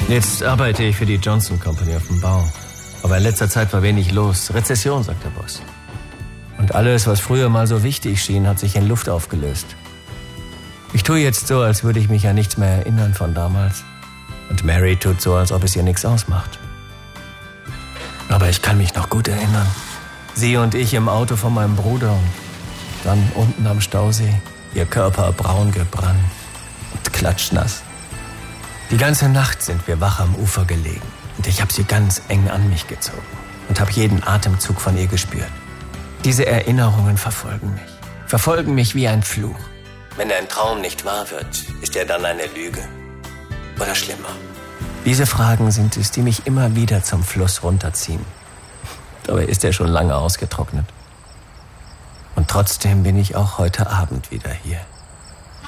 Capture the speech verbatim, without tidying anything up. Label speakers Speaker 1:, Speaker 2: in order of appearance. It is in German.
Speaker 1: Jetzt arbeite ich für die Johnson Company auf dem Bau. Aber in letzter Zeit war wenig los. Rezession, sagt der Boss. Und alles, was früher mal so wichtig schien, hat sich in Luft aufgelöst. Ich tue jetzt so, als würde ich mich an nichts mehr erinnern von damals. Und Mary tut so, als ob es ihr nichts ausmacht. Aber ich kann mich noch gut erinnern. Sie und ich im Auto von meinem Bruder und dann unten am Stausee. Ihr Körper braun gebrannt und klatschnass. Die ganze Nacht sind wir wach am Ufer gelegen. Und ich habe sie ganz eng an mich gezogen und habe jeden Atemzug von ihr gespürt. Diese Erinnerungen verfolgen mich. Verfolgen mich wie ein Fluch. Wenn ein Traum nicht wahr wird, ist er dann eine Lüge. Oder schlimmer. Diese Fragen sind es, die mich immer wieder zum Fluss runterziehen. Dabei ist er schon lange ausgetrocknet. Und trotzdem bin ich auch heute Abend wieder hier.